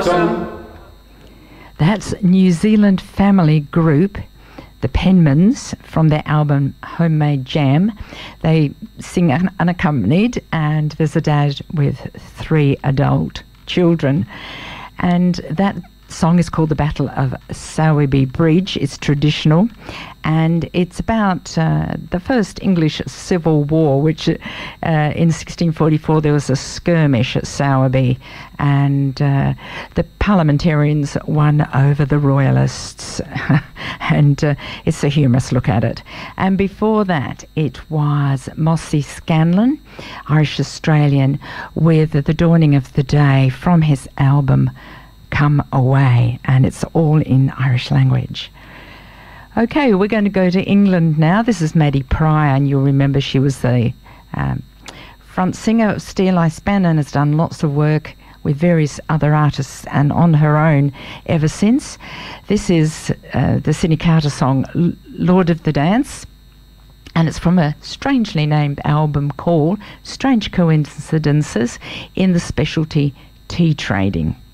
Awesome. That's New Zealand family group, the Penmans, from their album Homemade Jam. They sing unaccompanied, and there's a dad with 3 adult children. And that song is called The Battle of Sowerby Bridge. It's traditional, and it's about the first English Civil War, which in 1644 there was a skirmish at Sowerby, and the parliamentarians won over the royalists, and it's a humorous look at it. And before that, it was Mossy Scanlon, Irish-Australian, with The Dawning of the Day from his album Come Away, and it's all in Irish language. Okay, we're going to go to England now. This is Maddie Pryor, and you'll remember she was the front singer of Steel Eye Span and has done lots of work with various other artists and on her own ever since. This is the Sydney Carter song Lord of the Dance, and it's from a strangely named album called Strange Coincidences in the Specialty Tea Trading.